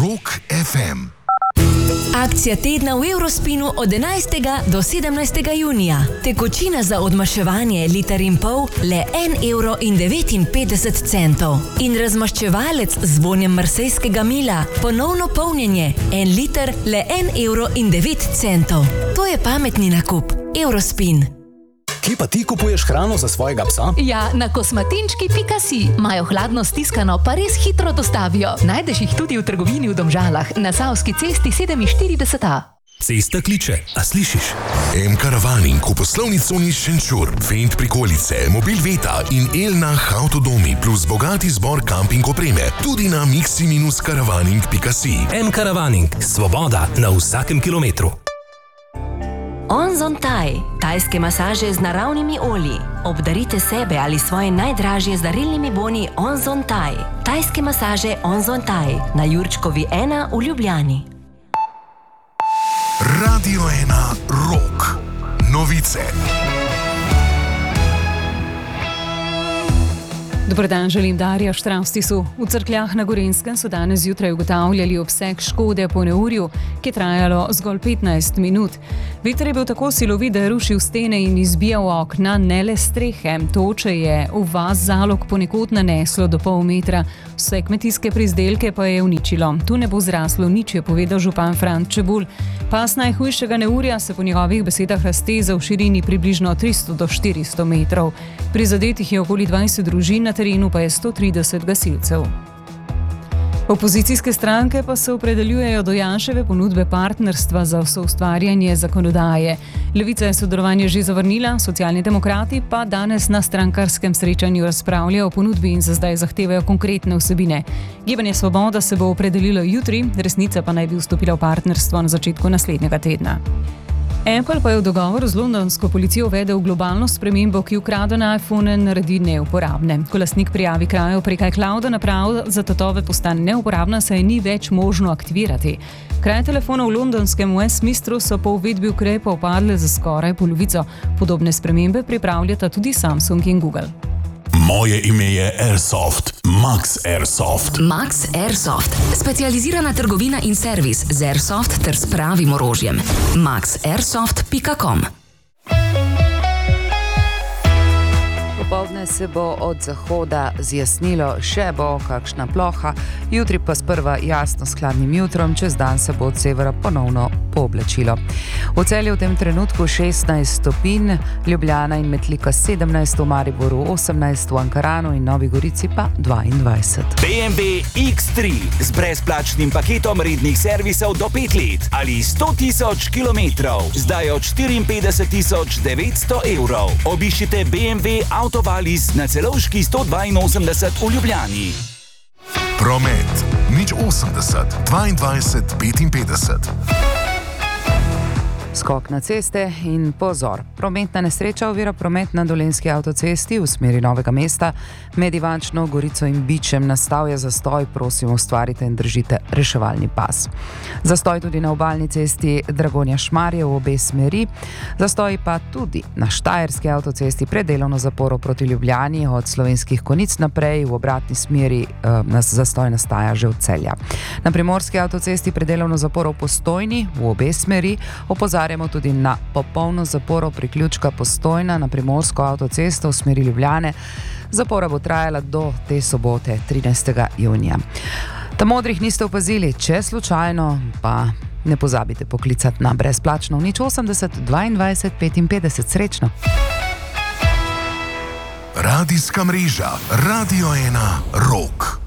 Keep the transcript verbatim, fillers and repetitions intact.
Rock F M. Akcija tedna v Eurospinu od enajstega do sedemnajstega junija. Tekočina za odmaševanje liter in pol le en evro in devetinpetdeset centov. In razmaščevalec z vonjem marsejskega mila, ponovno polnjenje, en liter le en evro in devet centov. To je pametni nakup. Eurospin. Kje pa ti kupuješ hrano za svojega psa? Ja, na kosmatinčki pika si. Imajo hladno stiskano, pa res hitro dostavijo. Najdeš jih tudi v trgovini v Domžalah, na Savski cesti sedeminštirideset A. Cesta kliče, a slišiš? M-Karavaning v poslovni coni Šenčur, Fendt prikolice, Mobil Veta in Elnah Avtodomi plus bogati zbor kamping opreme. Tudi na mixi minus karavaning pika si. M-Karavaning. Svoboda na vsakem kilometru. Onzon Thai. Tajske masaže z naravnimi olji. Obdarite sebe ali svoje najdražje z darilnimi boni Onzon Thai. Tajske masaže Onzon Thai na Jurčkovi ena v Ljubljani. Radio ena Rock. Novice. Dobar dan, želim Darja Štravstisu. V Cerkljah na Gorenjskem so danes zjutraj ugotavljali obseg škode po neurju, ki je trajalo zgolj petnajst minut. Veter je bil tako silovit, da je rušil stene in izbijal okna, ne le strehe. Toče je v vas Zalog ponekod naneslo do pol metra. Vse kmetijske pridelke pa je uničilo. Tu ne bo zraslo nič, je povedal župan Franc Čebulj. Pas najhujšega neurja se po njegovih besedah razteza v širini približno tristo do štiristo metrov. Prizadetih je okoli dvajset družin, na terenu pa je sto trideset gasilcev. Opozicijske stranke pa se opredeljujejo do Janševe ponudbe partnerstva za soustvarjanje zakonodaje. Levica je sodelovanje že zavrnila, Socialni demokrati pa danes na strankarskem srečanju razpravljajo o ponudbi in za zdaj zahtevajo konkretne vsebine. Gibanje Svoboda se bo opredelilo jutri, Resnica pa naj bi vstopila v partnerstvo na začetku naslednjega tedna. Apple pa je v dogovoru z londonsko policijo uvedel globalno spremembo, ki ukradene iPhone naredi neuporabne. Ko lastnik prijavi krajo prek iClouda, naprava za tatove postane neuporabna, saj ni več možno aktivirati. Kraje telefonov v londonskem Westminsteru so po uvedbi ukrepov padle za skoraj polovico. Podobne spremembe pripravljata tudi Samsung in Google. Moje ime je Airsoft, Max Airsoft. Max Airsoft. Specializirana trgovina in servis z Airsoft ter s pravim orožjem. max airsoft pika com. Popoldne se bo od zahoda zjasnilo, še bo kakšna ploha, jutri pa sprva jasno s hladnim jutrom, čez dan se bo od severa ponovno pooblačilo. V Celju v tem trenutku šestnajst stopinj, Ljubljana in Metlika sedemnajst, v Mariboru osemnajst, v Ankaranu in Novi Gorici pa dvaindvajset. B M W X tri z brezplačnim paketom rednih servisov do pet let ali sto tisoč kilometrov, zdaj od štiriinpetdeset tisoč devetsto evrov. Obiščite B M W Autovalis na Celovški sto dvainosemdeset v Ljubljani. Promet. nič osemdeset, dvaindvajset, petinpetdeset. Skok na ceste in pozor. Prometna nesreča ovira promet na Dolenjski avtocesti v smeri Novega mesta. Med Ivančno, Gorico in Bičem nastal je zastoj, prosim ustvarite in držite reševalni pas. Zastoj tudi na obalni cesti Dragonja-Šmarje v obe smeri. Zastoj pa tudi na Štajerski avtocesti pred delovno zaporo proti Ljubljani od Slovenskih Konjic naprej v obratni smeri eh, nas zastoj nastaja že od Celja. Na Primorski avtocesti pred delovno zaporo v Postojni v obe smeri opozarjamo tudi na popolno zaporo priključka Postojna na Primorsko avtocesto v smeri Ljubljane. Zapora bo trajala do te sobote, trinajstega junija. Ta modrih niste opazili, če slučajno, pa ne pozabite poklicati na brezplačno nič osemdeset, dvaindvajset, petinpetdeset. Srečno! Radijska mreža Radio ena Rock.